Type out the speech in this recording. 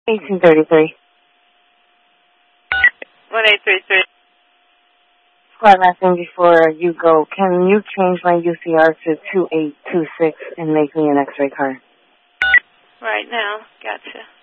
1833. 1833. Squad, last thing before you go, can you change my UCR to 2826 and make me an X-ray card? Right now. Gotcha.